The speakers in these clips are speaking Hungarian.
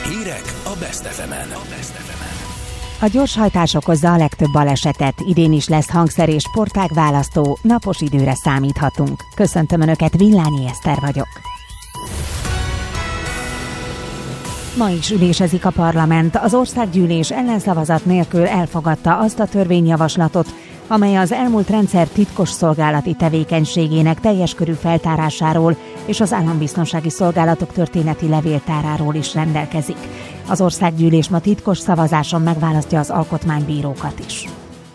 Hírek a Best FM-en. A gyorshajtás okozza a legtöbb balesetet. Idén is lesz hangszer és sportág választó, napos időre számíthatunk. Köszöntöm Önöket, Villányi Eszter vagyok. Ma is ülésezik a parlament. Az országgyűlés ellenszavazat nélkül elfogadta azt a törvényjavaslatot, amely az elmúlt rendszer titkosszolgálati tevékenységének teljes körű feltárásáról és az állambiztonsági szolgálatok történeti levéltáráról is rendelkezik. Az országgyűlés ma titkos szavazáson megválasztja az alkotmánybírókat is.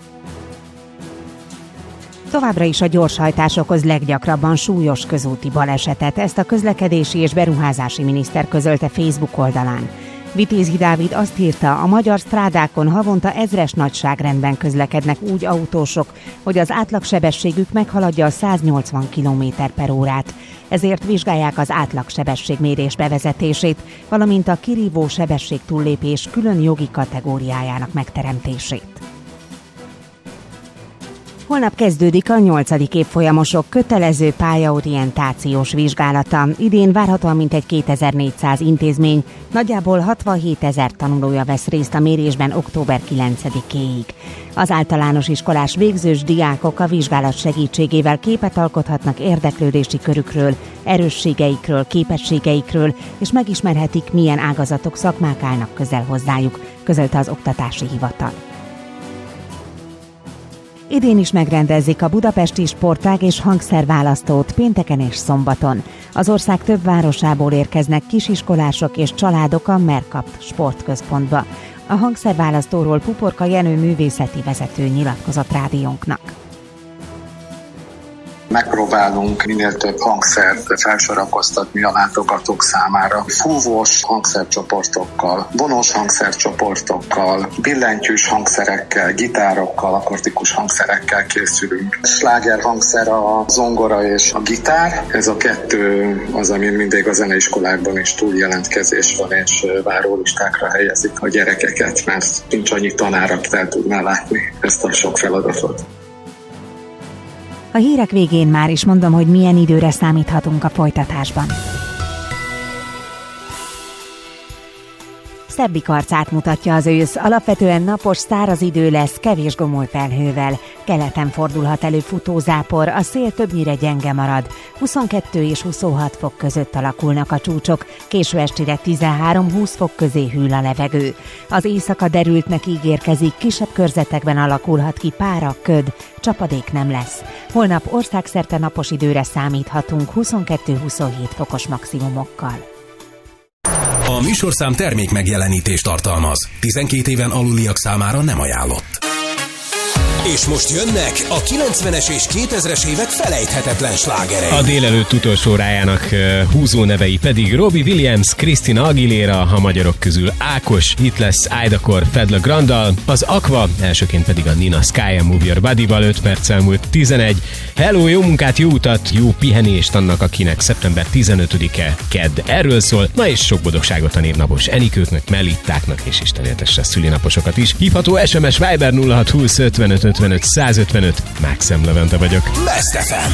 Továbbra is a gyorshajtás okoz leggyakrabban súlyos közúti balesetet. Ezt a közlekedési és beruházási miniszter közölte Facebook oldalán. Vitézi Dávid azt írta, a magyar strádákon havonta 1000-es nagyságrendben közlekednek úgy autósok, hogy az átlagsebességük meghaladja a 180 km/órát. Ezért vizsgálják az átlagsebességmérés bevezetését, valamint a kirívó sebességtúllépés külön jogi kategóriájának megteremtését. Holnap kezdődik a 8. évfolyamosok kötelező pályaorientációs vizsgálata. Idén várhatóan mintegy 2400 intézmény, nagyjából 67 000 tanulója vesz részt a mérésben október 9-éig. Az általános iskolás végzős diákok a vizsgálat segítségével képet alkothatnak érdeklődési körükről, erősségeikről, képességeikről, és megismerhetik, milyen ágazatok, szakmák állnak közel hozzájuk, közölte az Oktatási Hivatal. Idén is megrendezik a budapesti sportág és hangszerválasztót pénteken és szombaton. Az ország több városából érkeznek kisiskolások és családok a Mercapt sportközpontba. A hangszerválasztóról Puporka Jenő művészeti vezető nyilatkozott rádiónknak. Megpróbálunk minél több hangszert felsorakoztatni a látogatók számára. Fúvós hangszercsoportokkal, vonós hangszercsoportokkal, billentyűs hangszerekkel, gitárokkal, akusztikus hangszerekkel készülünk. Sláger hangszer a zongora és a gitár. Ez a kettő az, ami mindig a zeneiskolákban is túljelentkezés van, és várólistákra helyezik a gyerekeket, mert nincs annyi tanár, aki el tudná látni ezt a sok feladatot. A hírek végén már is mondom, hogy milyen időre számíthatunk a folytatásban. Szebbik arcát mutatja az ősz, alapvetően napos, száraz idő lesz, kevés gomolyfelhővel. Keleten fordulhat elő futózápor, a szél többnyire gyenge marad. 22 és 26 fok között alakulnak a csúcsok, késő estére 13-20 fok közé hűl a levegő. Az éjszaka derültnek ígérkezik, kisebb körzetekben alakulhat ki pára, köd, csapadék nem lesz. Holnap országszerte napos időre számíthatunk 22-27 fokos maximumokkal. A műsorszám termék megjelenítést tartalmaz. 12 éven aluliak számára nem ajánlott. És most jönnek a 90-es és 2000-es évek felejthetetlen slágerei. A délelőtt utolsó órájának húzó nevei pedig Robbie Williams, Christina Aguilera, a magyarok közül Ákos, itt lesz Aidakor Fedla Grandal, az Aqua, elsőként pedig a Nina Sky, a Move Your Body-val 5 perccel múlt 11. Hello, jó munkát, jó utat, jó pihenést annak, akinek szeptember 15-e kedd. Erről szól, na és sok boldogságot a névnapos Enikőknek, Melittáknak és Isten éltesse szülinaposokat is. Hívható SMS Viber 0620 55 55 155, Mákszem Levente vagyok. Best FM.